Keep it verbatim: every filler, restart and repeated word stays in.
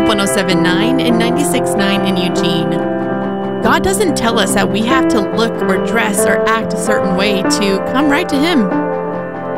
one oh seven point nine and ninety-six point nine in Eugene. God doesn't tell us that we have to look or dress or act a certain way to come right to Him.